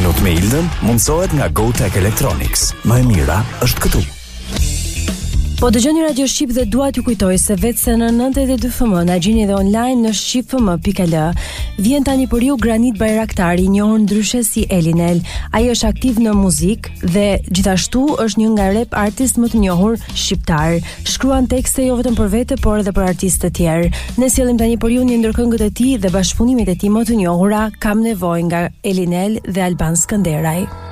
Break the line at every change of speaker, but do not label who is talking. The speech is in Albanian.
minutë me Ildën mundësohet nga GoTech Electronics. Më e mira është këtu.
Po dëgjoni Radio Shqip dhe dua t'ju kujtoj se vetë se në 92 FM na gjeni edhe online në shqipfm.al. Vjen tani për ju Granit Bajraktari, i njohur ndryshe si Elinel. Ai është aktiv në muzikë dhe gjithashtu është një nga rap artist më të njohur shqiptar. Shkruan tekste jo vetëm për vete, por edhe për artistë të tjerë. Ne sjellim tani për ju një ndër këngët e tij dhe bashkëpunimet e tij më të njohura, Kam nevojë nga Elinel dhe Alban Skënderaj.